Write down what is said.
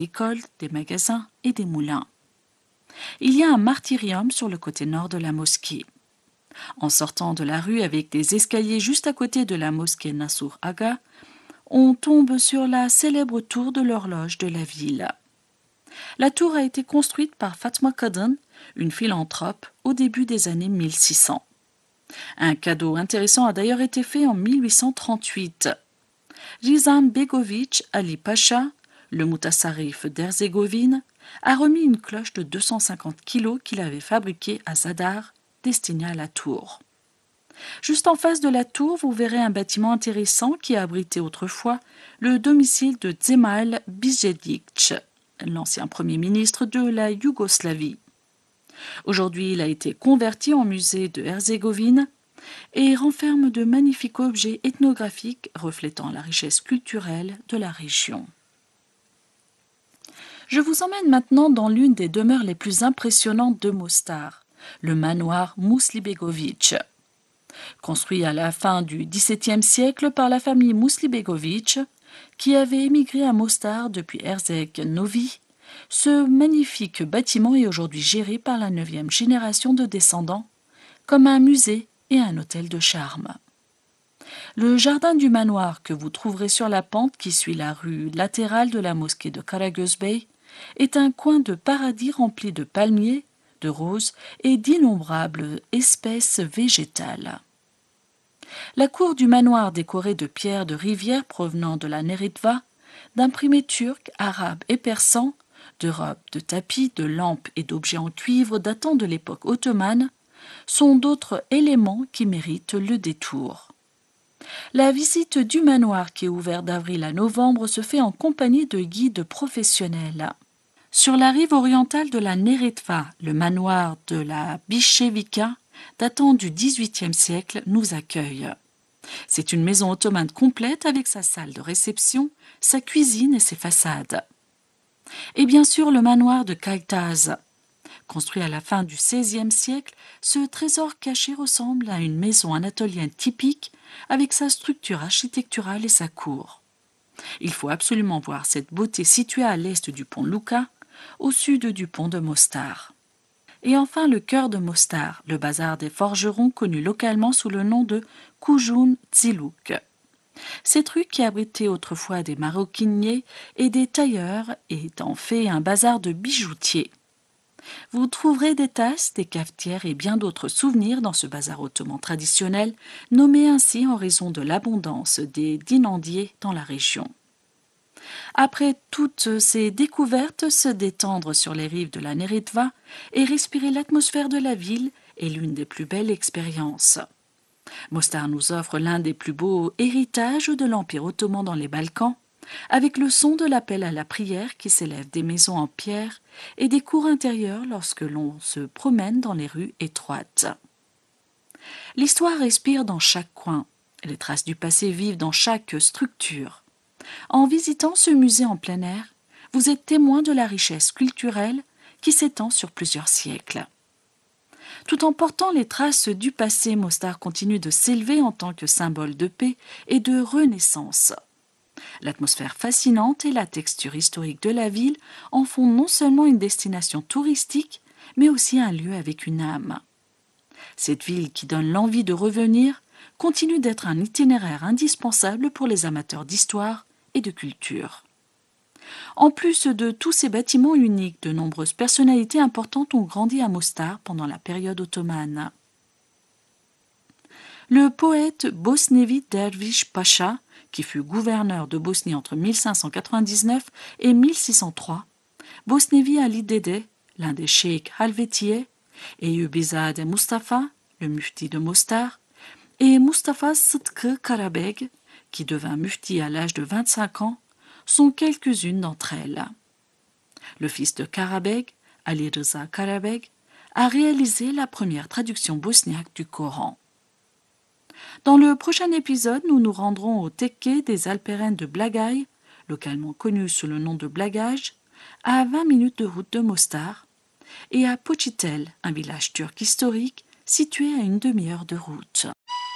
écoles, des magasins et des moulins. Il y a un martyrium sur le côté nord de la mosquée. En sortant de la rue avec des escaliers juste à côté de la mosquée Nassour Aga, on tombe sur la célèbre tour de l'horloge de la ville. La tour a été construite par Fatma Kadın, une philanthrope, au début des années 1600. Un cadeau intéressant a d'ailleurs été fait en 1838. Rizam Begović Ali Pacha, le mutassarif d'Herzégovine, a remis une cloche de 250 kilos qu'il avait fabriquée à Zadar, destinée à la tour. Juste en face de la tour, vous verrez un bâtiment intéressant qui a abrité autrefois le domicile de Zemal Bijedić, l'ancien premier ministre de la Yougoslavie. Aujourd'hui, il a été converti en musée de Herzégovine et renferme de magnifiques objets ethnographiques reflétant la richesse culturelle de la région. Je vous emmène maintenant dans l'une des demeures les plus impressionnantes de Mostar, le manoir Muslibegović. Construit à la fin du XVIIe siècle par la famille Muslibegović, qui avait émigré à Mostar depuis Herzeg Novi, ce magnifique bâtiment est aujourd'hui géré par la 9e génération de descendants, comme un musée et un hôtel de charme. Le jardin du manoir que vous trouverez sur la pente qui suit la rue latérale de la mosquée de Karagözbey est un coin de paradis rempli de palmiers, de roses et d'innombrables espèces végétales. La cour du manoir décorée de pierres de rivière provenant de la Neretva, d'imprimés turcs, arabes et persans, de robes, de tapis, de lampes et d'objets en cuivre datant de l'époque ottomane, sont d'autres éléments qui méritent le détour. La visite du manoir, qui est ouvert d'avril à novembre, se fait en compagnie de guides professionnels. Sur la rive orientale de la Neretva, le manoir de la Biševica, datant du XVIIIe siècle, nous accueille. C'est une maison ottomane complète avec sa salle de réception, sa cuisine et ses façades. Et bien sûr le manoir de Kaytaz. Construit à la fin du XVIe siècle, ce trésor caché ressemble à une maison anatolienne typique avec sa structure architecturale et sa cour. Il faut absolument voir cette beauté située à l'est du pont Luka, au sud du pont de Mostar. Et enfin le cœur de Mostar, le bazar des forgerons connu localement sous le nom de Kujun Ziluk. Cette rue qui abritait autrefois des maroquiniers et des tailleurs est en fait un bazar de bijoutiers. Vous trouverez des tasses, des cafetières et bien d'autres souvenirs dans ce bazar ottoman traditionnel, nommé ainsi en raison de l'abondance des dinandiers dans la région. Après toutes ces découvertes, se détendre sur les rives de la Neretva et respirer l'atmosphère de la ville est l'une des plus belles expériences. Mostar nous offre l'un des plus beaux héritages de l'Empire ottoman dans les Balkans, avec le son de l'appel à la prière qui s'élève des maisons en pierre et des cours intérieures lorsque l'on se promène dans les rues étroites. L'histoire respire dans chaque coin, les traces du passé vivent dans chaque structure. En visitant ce musée en plein air, vous êtes témoin de la richesse culturelle qui s'étend sur plusieurs siècles. Tout en portant les traces du passé, Mostar continue de s'élever en tant que symbole de paix et de renaissance. L'atmosphère fascinante et la texture historique de la ville en font non seulement une destination touristique, mais aussi un lieu avec une âme. Cette ville qui donne l'envie de revenir continue d'être un itinéraire indispensable pour les amateurs d'histoire et de culture. En plus de tous ces bâtiments uniques, de nombreuses personnalités importantes ont grandi à Mostar pendant la période ottomane. Le poète Bosnevi Derviş Pacha, qui fut gouverneur de Bosnie entre 1599 et 1603, Bosnevi Ali Dede, l'un des cheikh halvétiers, Eyyubizade Mustafa, le mufti de Mostar, et Mustafa Sıtkı Karabeg, qui devint mufti à l'âge de 25 ans, sont quelques-unes d'entre elles. Le fils de Karabeg, Ali Rıza Karabeg, a réalisé la première traduction bosniaque du Coran. Dans le prochain épisode, nous nous rendrons au tekke des Alperen de Blagaj, localement connu sous le nom de Blagaj, à 20 minutes de route de Mostar, et à Počitel, un village turc historique situé à une demi-heure de route.